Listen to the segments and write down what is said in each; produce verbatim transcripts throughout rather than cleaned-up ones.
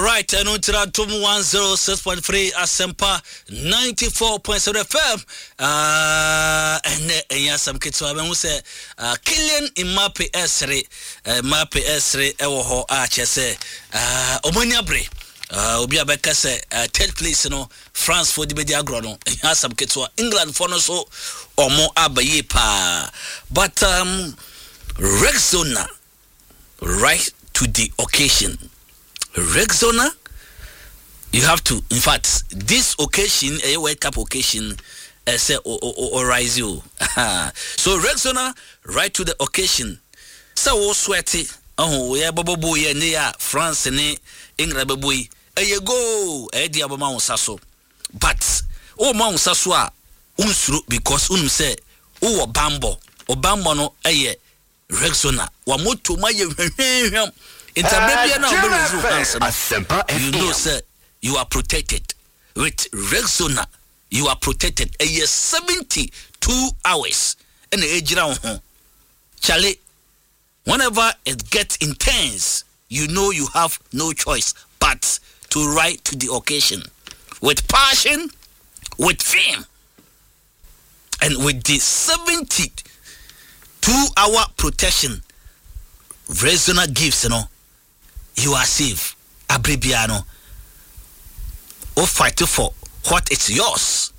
All right, and on to one oh six point three Asempa ninety-four point seven F M. Uh, and uh, yes, some kids who say, uh, Kylian Mbappe Esri, Mbappe Esri, Ewoho Archese, uh, Omoniabre, uh, Obia Beka say, uh, third place, you know, France for the media grono. Yes, some kids who England for no so or more abaye pa. But um, Rexona, right to the occasion. Rexona, you have to, in fact, this occasion, a World Cup occasion, uh, say, or, or, or rise you. So, Rexona, right to the occasion. So, oh, sweaty, oh, yeah, Bobo Boy, and yeah, France and England, boy, a you go, a diabo Mount Sasso. But, oh, Mount Sassua, unsru, because un say, oh, Bambo, or Bambo, no, a ye, Rexona, one more to my in Tabia now, you know, sir, you are protected with Rexona. You are protected a year seventy-two hours and the age round home. Charlie, whenever it gets intense, you know you have no choice but to ride to the occasion with passion, with fame, and with the seventy-two hour protection. Rexona gives, you know. You are safe. Abribiano. Or fight for what is yours.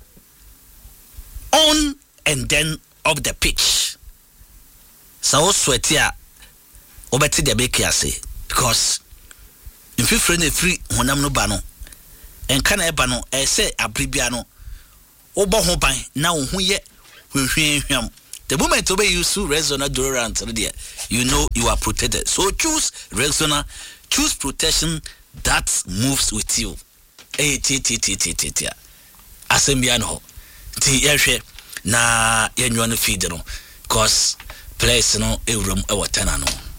On and then off the pitch. So sweatia obeti de beke ase because if you friend free honam no ba no enka e ba no e say abribiano obo ho ban na wo hu ye hwehwehwam. The moment you use Rexona deodorant, you know you are protected. So choose Rexona, choose protection that moves with you. Eh, ti ti ti ti ti ti. Asembiano, ti yeshe na yenyo no feed no, cause place no e room e watana no.